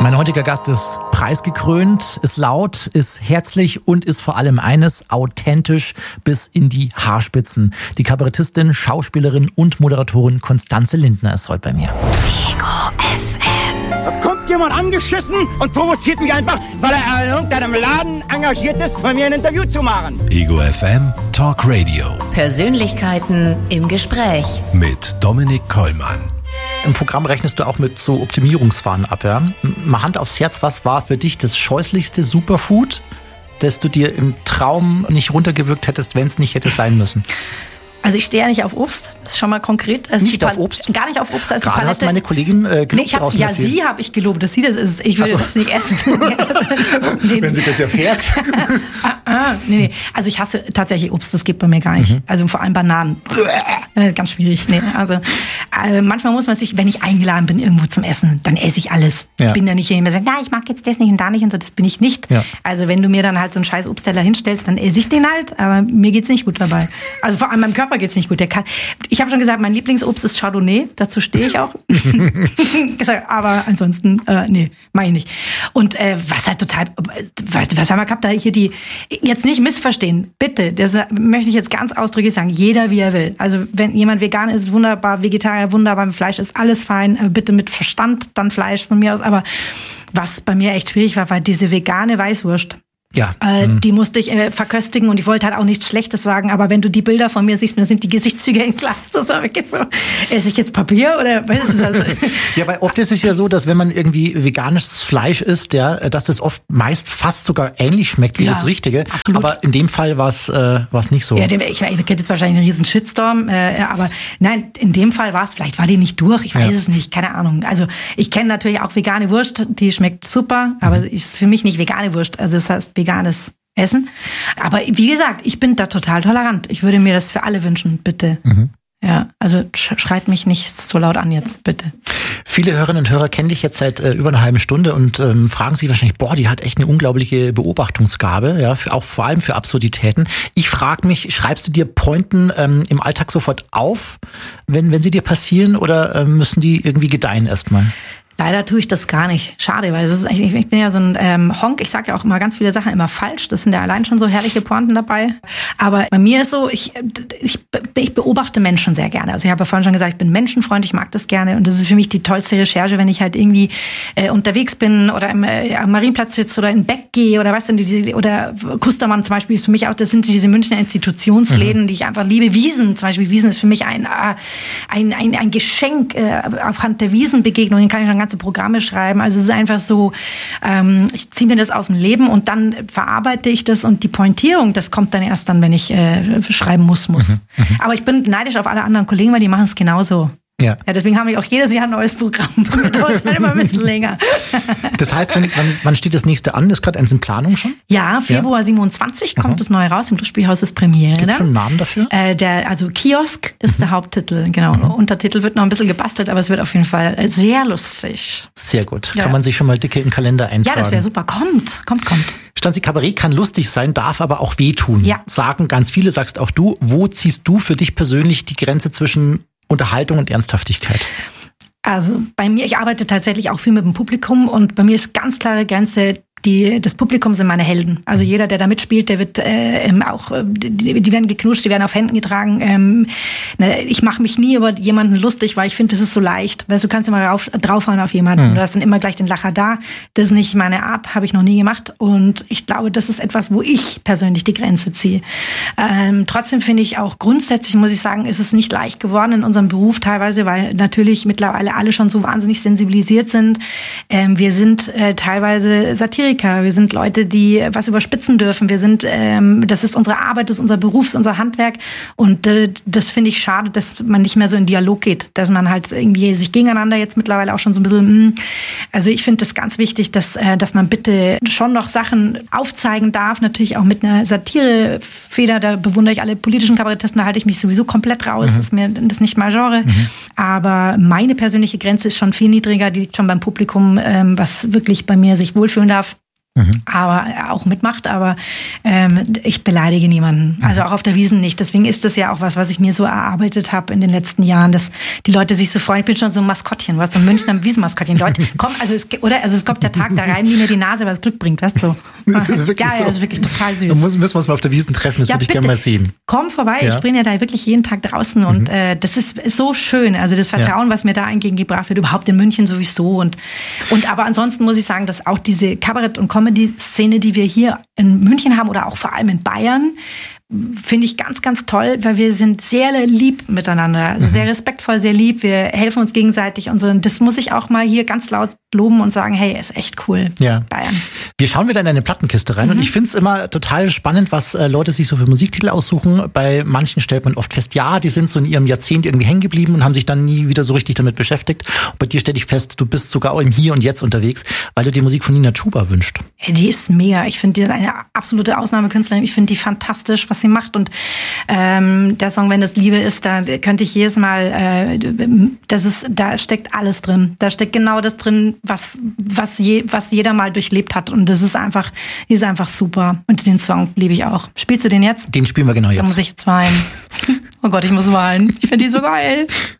Mein heutiger Gast ist preisgekrönt, ist laut, ist herzlich und ist vor allem eines, authentisch bis in die Haarspitzen. Die Kabarettistin, Schauspielerin und Moderatorin Constanze Lindner ist heute bei mir. Ego FM. Da kommt jemand angeschissen und provoziert mich einfach, weil er in irgendeinem Laden engagiert ist, bei mir ein Interview zu machen. Ego FM Talk Radio. Persönlichkeiten im Gespräch. Mit Dominik Kollmann. Im Programm rechnest du auch mit so Optimierungswahn ab, ja? Mal Hand aufs Herz, was war für dich das scheußlichste Superfood, das du dir im Traum nicht runtergewürgt hättest, wenn es nicht hätte sein müssen? Also ich stehe ja nicht auf Obst, das ist schon mal konkret. Nicht auf Obst? Gar nicht auf Obst, da ist Gerade die Palette. hast meine Kollegin gelobt draußen. Ja, sie habe ich gelobt, dass sie das ist. Ich würde das nicht essen. Nee. Wenn sie das erfährt. Nee. Also ich hasse tatsächlich Obst, das geht bei mir gar nicht. Also vor allem Bananen. Ganz schwierig. Nee. Also manchmal muss man sich, wenn ich eingeladen bin irgendwo zum Essen, dann esse ich alles. Ja. Ich bin da nicht jemand, der sagt, na, ich mag jetzt das nicht und da nicht und so, das bin ich nicht. Ja. Also wenn du mir dann halt so einen scheiß Obstteller hinstellst, dann esse ich den halt, aber mir geht's nicht gut dabei. Also vor allem meinem Körper geht's nicht gut. Ich habe schon gesagt, mein Lieblingsobst ist Chardonnay, dazu stehe ich auch. Aber ansonsten, nee, mache ich nicht. Und was halt total, was haben wir gehabt, da hier die, jetzt nicht missverstehen, bitte, das möchte ich jetzt ganz ausdrücklich sagen, jeder wie er will. Also wenn jemand vegan ist, wunderbar, Vegetarier, wunderbar, mit Fleisch ist alles fein, bitte mit Verstand dann Fleisch von mir aus. Aber was bei mir echt schwierig war diese vegane Weißwurst. Ja. Die musste ich verköstigen und ich wollte halt auch nichts Schlechtes sagen, aber wenn du die Bilder von mir siehst, dann sind die Gesichtszüge in Glas. Das war wirklich so, esse ich jetzt Papier oder weißt du also. Ja, weil oft ist es ja so, dass wenn man irgendwie veganes Fleisch isst, ja, dass das oft meist fast sogar ähnlich schmeckt wie das Richtige. Absolut. Aber in dem Fall war es nicht so. Ja, ich hätte jetzt wahrscheinlich einen riesen Shitstorm, aber nein, in dem Fall war es, vielleicht war die nicht durch, ich weiß es nicht, keine Ahnung. Also ich kenne natürlich auch vegane Wurst, die schmeckt super, aber ist für mich nicht vegane Wurst, also das heißt veganes Essen. Aber wie gesagt, ich bin da total tolerant. Ich würde mir das für alle wünschen, bitte. Ja, also schreit mich nicht so laut an jetzt, bitte. Viele Hörerinnen und Hörer kennen dich jetzt seit über einer halben Stunde und fragen sich wahrscheinlich, die hat echt eine unglaubliche Beobachtungsgabe, ja, auch vor allem für Absurditäten. Ich frage mich, schreibst du dir Pointen im Alltag sofort auf, wenn sie dir passieren, oder müssen die irgendwie gedeihen erstmal? Leider tue ich das gar nicht. Schade, weil es ist, ich bin ja so ein Honk. Ich sage ja auch immer ganz viele Sachen immer falsch. Das sind ja allein schon so herrliche Pointen dabei. Aber bei mir ist so, ich beobachte Menschen sehr gerne. Also ich habe ja vorhin schon gesagt, ich bin menschenfreundlich, ich mag das gerne. Und das ist für mich die tollste Recherche, wenn ich halt irgendwie unterwegs bin oder am Marienplatz sitze oder in Beck gehe oder was denn, oder Kustermann zum Beispiel ist für mich auch, das sind diese Münchner Institutionsläden, die ich einfach liebe. Wiesen zum Beispiel, Wiesen ist für mich ein Geschenk. Aufhand der Wiesenbegegnungen kann ich schon ganze Programme schreiben. Also es ist einfach so, ich ziehe mir das aus dem Leben und dann verarbeite ich das und die Pointierung, das kommt dann erst dann, wenn ich schreiben muss. Aber ich bin neidisch auf alle anderen Kollegen, weil die machen es genauso. Ja, deswegen haben wir auch jedes Jahr ein neues Programm. Das dauert halt immer ein bisschen länger. Das heißt, wann steht das nächste an? Das ist gerade eins in Planung schon? Ja, Februar 27 kommt das neu raus. Im Lustspielhaus ist Premiere. Gibt es schon einen Namen dafür? Also Kiosk ist der Haupttitel, genau. Untertitel wird noch ein bisschen gebastelt, aber es wird auf jeden Fall sehr lustig. Sehr gut. Ja. Kann man sich schon mal dicke im Kalender eintragen. Ja, das wäre super. Kommt. Stanzi, Kabarett kann lustig sein, darf aber auch wehtun. Ja. Sagen ganz viele, sagst auch du. Wo ziehst du für dich persönlich die Grenze zwischen Unterhaltung und Ernsthaftigkeit? Also bei mir, ich arbeite tatsächlich auch viel mit dem Publikum und bei mir ist ganz klare Grenze, das Publikum sind meine Helden. Also jeder, der da mitspielt, der wird die werden geknutscht, die werden auf Händen getragen. Ich mache mich nie über jemanden lustig, weil ich finde, das ist so leicht. Weißt du, kannst immer draufhauen auf jemanden. Du hast dann immer gleich den Lacher da. Das ist nicht meine Art, habe ich noch nie gemacht. Und ich glaube, das ist etwas, wo ich persönlich die Grenze ziehe. Trotzdem finde ich auch grundsätzlich, muss ich sagen, ist es nicht leicht geworden in unserem Beruf teilweise, weil natürlich mittlerweile alle schon so wahnsinnig sensibilisiert sind. Wir sind teilweise Satiriker. Wir sind Leute, die was überspitzen dürfen. Wir sind, das ist unsere Arbeit, das ist unser Beruf, das ist unser Handwerk. Und das finde ich schade, dass man nicht mehr so in Dialog geht. Dass man halt irgendwie sich gegeneinander jetzt mittlerweile auch schon so ein bisschen, also ich finde das ganz wichtig, dass man bitte schon noch Sachen aufzeigen darf. Natürlich auch mit einer Satirefeder. Da bewundere ich alle politischen Kabarettisten, da halte ich mich sowieso komplett raus. Das ist mir das nicht mal Genre. Aber meine persönliche Grenze ist schon viel niedriger. Die liegt schon beim Publikum, was wirklich bei mir sich wohlfühlen darf. aber auch mitmacht, aber ich beleidige niemanden. Also auch auf der Wiesn nicht. Deswegen ist das ja auch was ich mir so erarbeitet habe in den letzten Jahren, dass die Leute sich so freuen. Ich bin schon so ein Maskottchen, was so ein Münchner Wiesenmaskottchen. Leute, komm, es kommt der Tag, da reiben die mir die Nase, was Glück bringt, weißt du? Das ist wirklich ja, so. Das ist wirklich total süß. Da müssen wir uns mal auf der Wiesn treffen, das würde ich gerne mal sehen. Komm vorbei, Ja. ich bin ja da wirklich jeden Tag draußen und das ist so schön. Also das Vertrauen, was mir da entgegengebracht wird, überhaupt in München sowieso. Und aber ansonsten muss ich sagen, dass auch diese Kabarett- und Comedy-Szene, die wir hier in München haben oder auch vor allem in Bayern, finde ich ganz, ganz toll, weil wir sind sehr lieb miteinander. Also sehr respektvoll, sehr lieb. Wir helfen uns gegenseitig und so. Und das muss ich auch mal hier ganz laut loben und sagen, hey, ist echt cool, Ja. Bayern. Wir schauen wieder in deine Plattenkiste rein und ich finde es immer total spannend, was Leute sich so für Musiktitel aussuchen. Bei manchen stellt man oft fest, ja, die sind so in ihrem Jahrzehnt irgendwie hängen geblieben und haben sich dann nie wieder so richtig damit beschäftigt. Und bei dir stelle ich fest, du bist sogar im Hier und Jetzt unterwegs, weil du die Musik von Nina Chuba wünschst. Die ist mega. Ich finde, die ist eine absolute Ausnahmekünstlerin. Ich finde die fantastisch, was sie macht. Und der Song Wenn es Liebe ist, da könnte ich jedes Mal, da steckt alles drin. Da steckt genau das drin, was jeder mal durchlebt hat. Und die ist einfach super. Und den Song liebe ich auch. Spielst du den jetzt? Den spielen wir genau jetzt. Da muss ich jetzt weinen. Oh Gott, ich muss weinen. Ich finde die so geil.